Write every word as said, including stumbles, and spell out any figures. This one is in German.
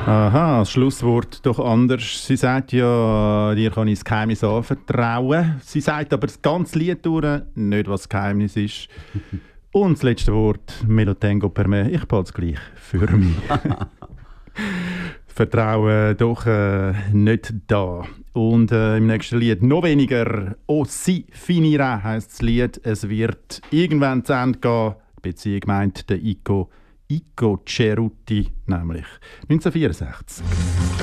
Aha, das Schlusswort doch anders. Sie sagt ja, dir kann ich das Geheimnis anvertrauen. Sie sagt aber das ganze Lied durch nicht, was das Geheimnis ist. Und das letzte Wort, Me lo tengo per me. Ich behalte es gleich für mich. Vertrauen doch äh, nicht da. Und äh, im nächsten Lied noch weniger. «O si finirà» heisst das Lied. Es wird irgendwann zu Ende gehen. Die Beziehung meint der Ico, Ico Cerutti, nämlich neunzehnhundertvierundsechzig.